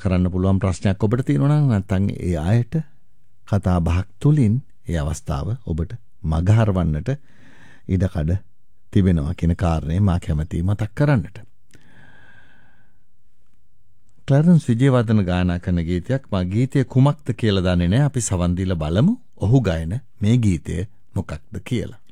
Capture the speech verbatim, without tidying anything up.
කරන්න පුළුවන් ප්‍රශ්නයක් ඔබට තියෙනවා නම් නැත්නම් ඒ ආයත කතා බහක් තුලින් ඒ අවස්ථාව ඔබට මගහරවන්නට ඉඩකඩ තිබෙනවා කියන කාරණේ මා කැමැතියි මතක් කරන්නට. ක්ලැරන්ස් විජේවර්ධන ගායනා කරන ගීතයක්. මා ගීතය කුමක්ද කියලා දන්නේ නැහැ. අපි සවන් දීලා බලමු ඔහු ගායන මේ ගීතය මොකක්ද කියලා.